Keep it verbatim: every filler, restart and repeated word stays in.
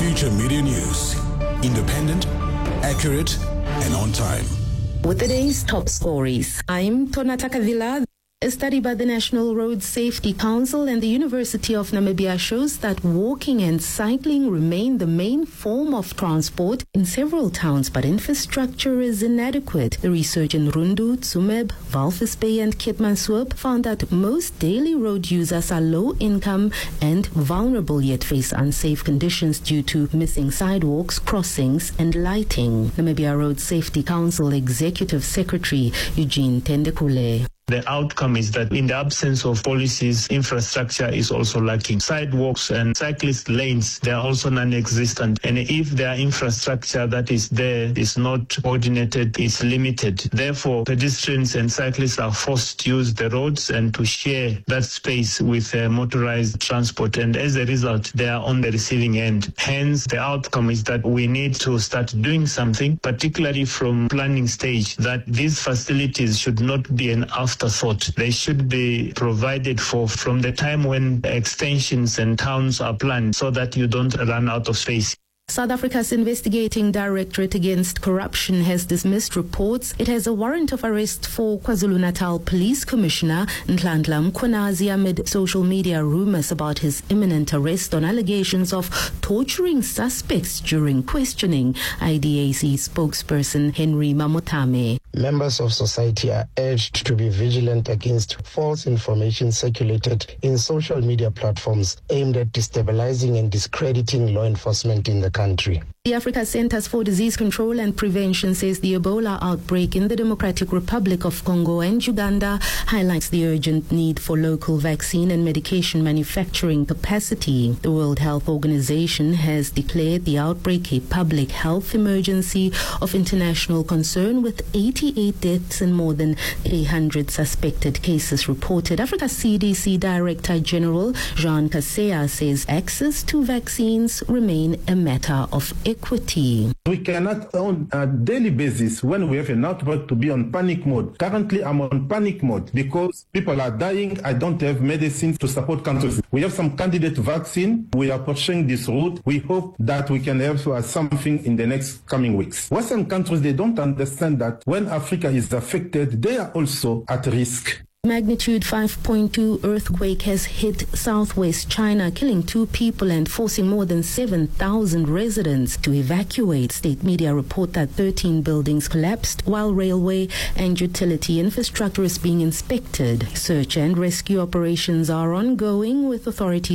Future Media News. Independent, accurate, and on time. With today's top stories, I'm Tonata Kavila. A study by the National Road Safety Council and the University of Namibia shows that walking and cycling remain the main form of transport in several towns, but infrastructure is inadequate. The research in Rundu, Tsumeb, Walvis Bay and Keetmanshoop found that most daily road users are low income and vulnerable, yet face unsafe conditions due to missing sidewalks, crossings and lighting. Namibia Road Safety Council Executive Secretary Eugene Tendekule. The outcome is that in the absence of policies, infrastructure is also lacking. Sidewalks and cyclist lanes, they are also non-existent. And if their infrastructure that is there is not coordinated, it's limited. Therefore, pedestrians and cyclists are forced to use the roads and to share that space with uh, motorized transport. And as a result, they are on the receiving end. Hence, the outcome is that we need to start doing something, particularly from planning stage, that these facilities should not be an after thought. They should be provided for from the time when extensions and towns are planned so that you don't run out of space. South Africa's Investigating Directorate Against Corruption has dismissed reports it has a warrant of arrest for KwaZulu-Natal Police Commissioner Nhlanhla Mkhwanazi amid social media rumors about his imminent arrest on allegations of torturing suspects during questioning. I D A C spokesperson Henry Mamotame. Members of society are urged to be vigilant against false information circulated in social media platforms aimed at destabilizing and discrediting law enforcement in the country. The Africa Centers for Disease Control and Prevention says the Ebola outbreak in the Democratic Republic of Congo and Uganda highlights the urgent need for local vaccine and medication manufacturing capacity. The World Health Organization has declared the outbreak a public health emergency of international concern, with eighty-eight deaths and more than eight hundred suspected cases reported. Africa C D C Director General Jean Kaseya says access to vaccines remain a matter of equity. We cannot on a daily basis, when we have an outbreak, to be on panic mode. Currently, I'm on panic mode because people are dying. I don't have medicine to support countries. We have some candidate vaccine. We are pursuing this route. We hope that we can have uh, something in the next coming weeks. Western countries, they don't understand that when Africa is affected, they are also at risk. Magnitude five point two earthquake has hit southwest China, killing two people and forcing more than seven thousand residents to evacuate. State media report that thirteen buildings collapsed while railway and utility infrastructure is being inspected. Search and rescue operations are ongoing, with authorities